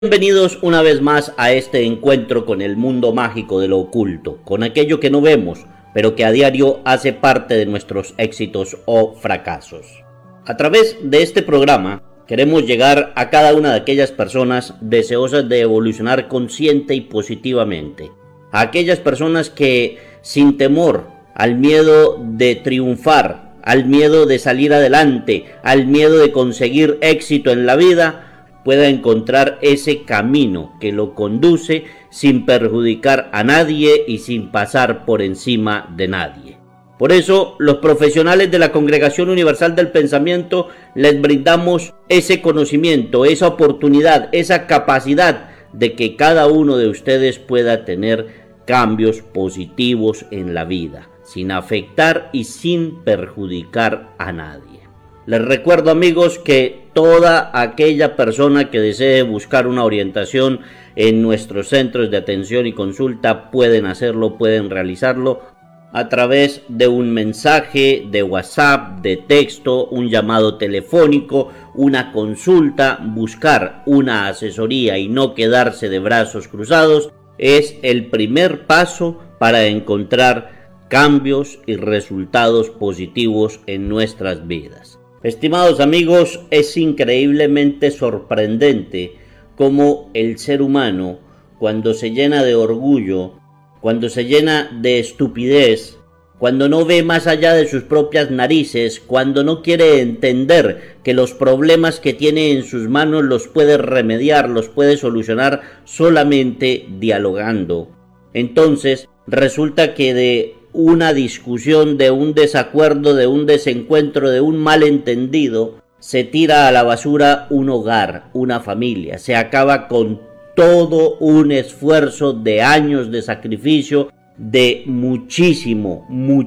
Bienvenidos una vez más a este encuentro con el mundo mágico de lo oculto, con aquello que no vemos, pero que a diario hace parte de nuestros éxitos o fracasos. A través de este programa queremos llegar a cada una de aquellas personas deseosas de evolucionar consciente y positivamente, a aquellas personas que sin temor al miedo de triunfar, al miedo de salir adelante, al miedo de conseguir éxito en la vida, pueda encontrar ese camino que lo conduce sin perjudicar a nadie y sin pasar por encima de nadie. Por eso, los profesionales de la Congregación Universal del Pensamiento les brindamos ese conocimiento, esa oportunidad, esa capacidad de que cada uno de ustedes pueda tener cambios positivos en la vida, sin afectar y sin perjudicar a nadie. Les recuerdo, amigos, que toda aquella persona que desee buscar una orientación en nuestros centros de atención y consulta pueden hacerlo, pueden realizarlo a través de un mensaje de WhatsApp, de texto, un llamado telefónico, una consulta. Buscar una asesoría y no quedarse de brazos cruzados es el primer paso para encontrar cambios y resultados positivos en nuestras vidas. Estimados amigos, es increíblemente sorprendente cómo el ser humano, cuando se llena de orgullo, cuando se llena de estupidez, cuando no ve más allá de sus propias narices, cuando no quiere entender que los problemas que tiene en sus manos los puede remediar, los puede solucionar solamente dialogando. Entonces, resulta que de una discusión, de un desacuerdo, de un desencuentro, de un malentendido, se tira a la basura un hogar, una familia, se acaba con todo un esfuerzo de años de sacrificio, de muchísimo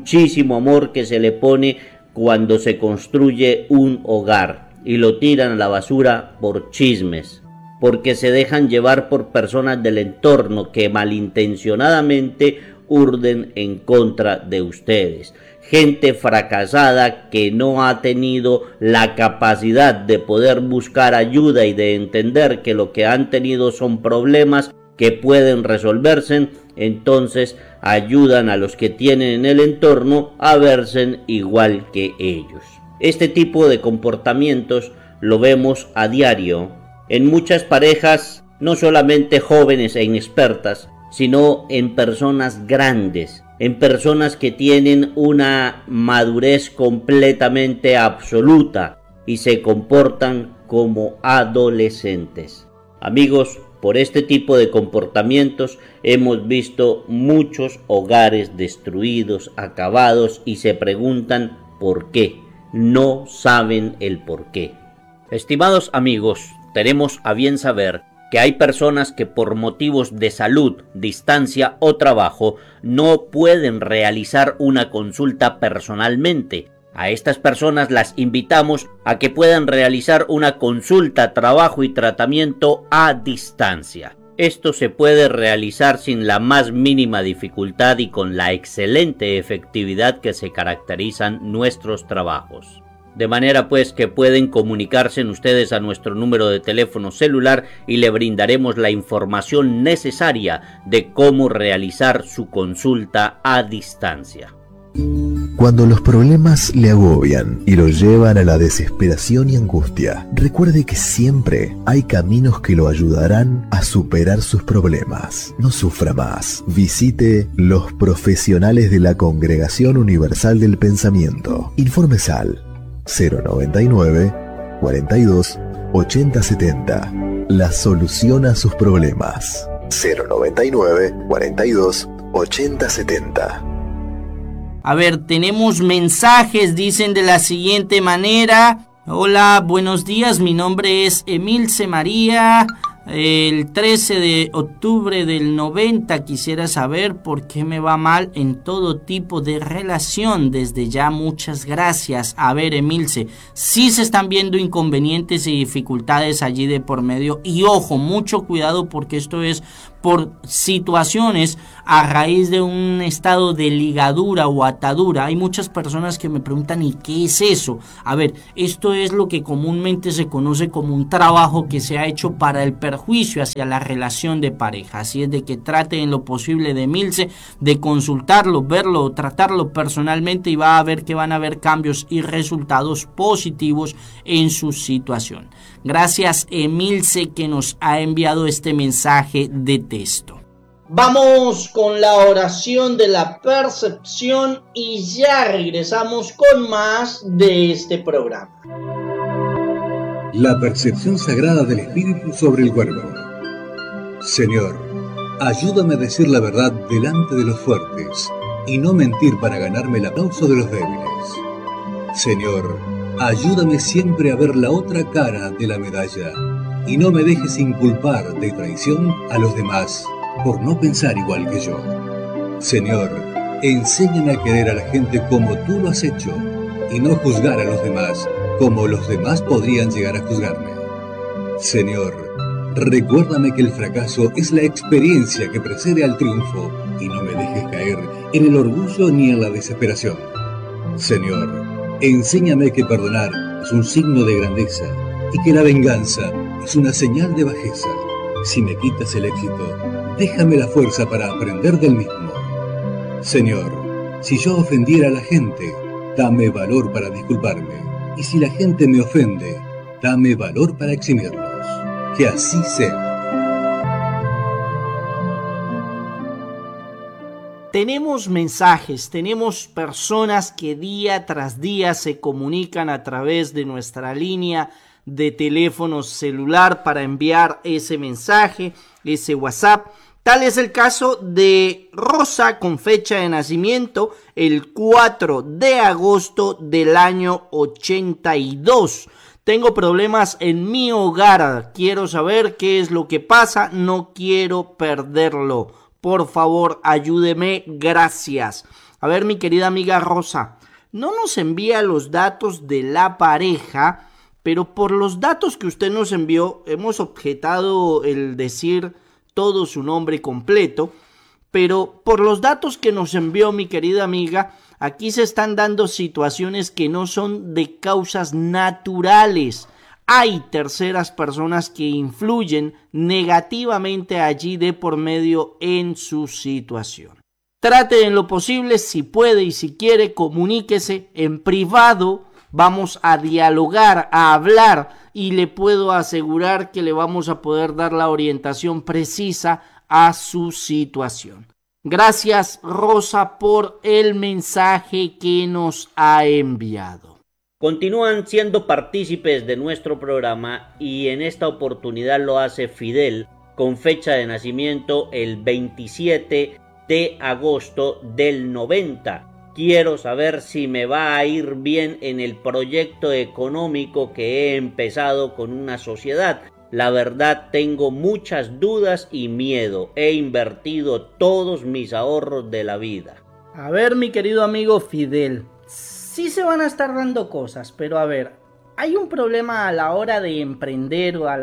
amor que se le pone cuando se construye un hogar, y lo tiran a la basura por chismes, porque se dejan llevar por personas del entorno que malintencionadamente urden en contra de ustedes. Gente fracasada que no ha tenido la capacidad de poder buscar ayuda y de entender que lo que han tenido son problemas que pueden resolverse, entonces ayudan a los que tienen en el entorno a verse igual que ellos. Este tipo de comportamientos lo vemos a diario en muchas parejas, no solamente jóvenes e inexpertas, sino en personas grandes, en personas que tienen una madurez completamente absoluta y se comportan como adolescentes. Amigos, por este tipo de comportamientos hemos visto muchos hogares destruidos, acabados, y se preguntan por qué. No saben el por qué. Estimados amigos, tenemos a bien saber que hay personas que por motivos de salud, distancia o trabajo no pueden realizar una consulta personalmente. A estas personas las invitamos a que puedan realizar una consulta, trabajo y tratamiento a distancia. Esto se puede realizar sin la más mínima dificultad y con la excelente efectividad que se caracterizan nuestros trabajos. De manera pues que pueden comunicarse ustedes a nuestro número de teléfono celular y le brindaremos la información necesaria de cómo realizar su consulta a distancia. Cuando los problemas le agobian y lo llevan a la desesperación y angustia, recuerde que siempre hay caminos que lo ayudarán a superar sus problemas. No sufra más. Visite los profesionales de la Congregación Universal del Pensamiento. Informes al 099 42 80 70. La solución a sus problemas. 099 42 80 70. A ver, tenemos mensajes, dicen de la siguiente manera. Hola, buenos días, mi nombre es Emilce María. El 13 de octubre del 90 quisiera saber por qué me va mal en todo tipo de relación. Desde ya muchas gracias. A ver, Emilce, sí se están viendo inconvenientes y dificultades allí de por medio. Y ojo, mucho cuidado porque esto es por situaciones a raíz de un estado de ligadura o atadura. Hay muchas personas que me preguntan ¿y qué es eso? A ver, esto es lo que comúnmente se conoce como un trabajo que se ha hecho para el perdón perjuicio hacia la relación de pareja. Así es de que trate en lo posible de Emilce de consultarlo, verlo, tratarlo personalmente y va a ver que van a haber cambios y resultados positivos en su situación. Gracias, Emilce, que nos ha enviado este mensaje de texto. Vamos con la oración de la percepción y ya regresamos con más de este programa. La percepción sagrada del espíritu sobre el cuerpo. Señor, ayúdame a decir la verdad delante de los fuertes y no mentir para ganarme el aplauso de los débiles. Señor, ayúdame siempre a ver la otra cara de la medalla y no me dejes inculpar de traición a los demás por no pensar igual que yo. Señor, enséñame a querer a la gente como tú lo has hecho y no juzgar a los demás como los demás podrían llegar a juzgarme. Señor, recuérdame que el fracaso es la experiencia que precede al triunfo y no me dejes caer en el orgullo ni en la desesperación. Señor, enséñame que perdonar es un signo de grandeza y que la venganza es una señal de bajeza. Si me quitas el éxito, déjame la fuerza para aprender del mismo. Señor, si yo ofendiera a la gente, dame valor para disculparme. Y si la gente me ofende, dame valor para eximirlos. Que así sea. Tenemos mensajes, tenemos personas que día tras día se comunican a través de nuestra línea de teléfono celular para enviar ese mensaje, ese WhatsApp. Tal es el caso de Rosa, con fecha de nacimiento el 4 de agosto del año 82. Tengo problemas en mi hogar. Quiero saber qué es lo que pasa. No quiero perderlo. Por favor, ayúdeme. Gracias. A ver, mi querida amiga Rosa, no nos envía los datos de la pareja, pero por los datos que usted nos envió, hemos objetado el decir todo su nombre completo, pero por los datos que nos envió mi querida amiga, aquí se están dando situaciones que no son de causas naturales. Hay terceras personas que influyen negativamente allí de por medio en su situación. Trate en lo posible, si puede y si quiere, comuníquese en privado. Vamos a dialogar, a hablar y le puedo asegurar que le vamos a poder dar la orientación precisa a su situación. Gracias, Rosa, por el mensaje que nos ha enviado. Continúan siendo partícipes de nuestro programa y en esta oportunidad lo hace Fidel, con fecha de nacimiento el 27 de agosto del 90. Quiero saber si me va a ir bien en el proyecto económico que he empezado con una sociedad. La verdad, tengo muchas dudas y miedo. He invertido todos mis ahorros de la vida. A ver, mi querido amigo Fidel, sí se van a estar dando cosas, pero a ver, hay un problema a la hora de emprender o a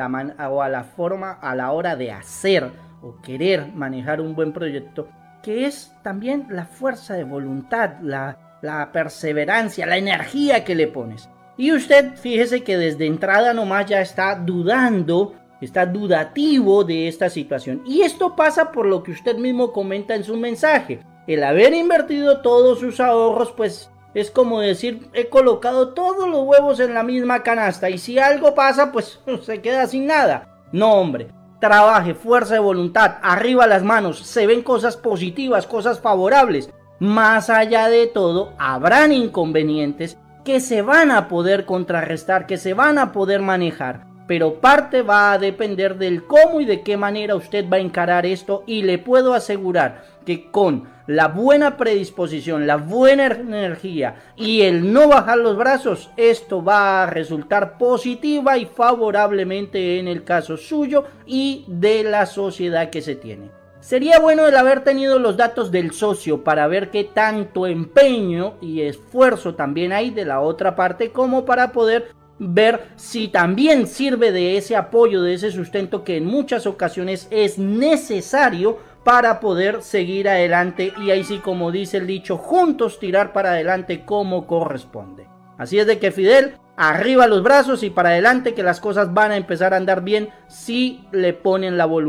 la hora de hacer o querer manejar un buen proyecto, que es también la fuerza de voluntad, la perseverancia, la energía que le pones. Y usted, fíjese que desde entrada nomás ya está dudando, está dudativo de esta situación. Y esto pasa por lo que usted mismo comenta en su mensaje. El haber invertido todos sus ahorros, pues es como decir, he colocado todos los huevos en la misma canasta y si algo pasa, pues se queda sin nada. No, hombre. Trabaje, fuerza de voluntad, arriba las manos, se ven cosas positivas, cosas favorables. Más allá de todo, habrán inconvenientes que se van a poder contrarrestar, que se van a poder manejar. Pero parte va a depender del cómo y de qué manera usted va a encarar esto. Y le puedo asegurar que con la buena predisposición, la buena energía y el no bajar los brazos, esto va a resultar positiva y favorablemente en el caso suyo y de la sociedad que se tiene. Sería bueno el haber tenido los datos del socio para ver qué tanto empeño y esfuerzo también hay de la otra parte, como para poder ver si también sirve de ese apoyo, de ese sustento que en muchas ocasiones es necesario para poder seguir adelante y ahí sí, como dice el dicho, juntos tirar para adelante como corresponde. Así es de que, Fidel, arriba los brazos y para adelante, que las cosas van a empezar a andar bien si le ponen la voluntad.